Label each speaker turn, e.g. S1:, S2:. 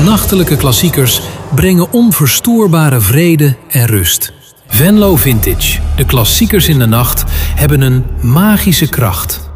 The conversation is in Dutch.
S1: Nachtelijke klassiekers brengen onverstoorbare vrede en rust. Venlo Vintage, de klassiekers in de nacht, hebben een magische kracht.